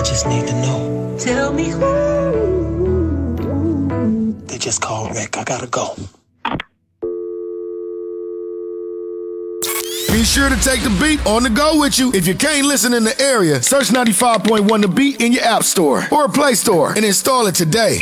just need to know. Tell me who. They just called Rick. I gotta go. Be sure to take the beat on the go with you. If you can't listen in the area, search 95.1 The Beat in your app store or Play Store and install it today.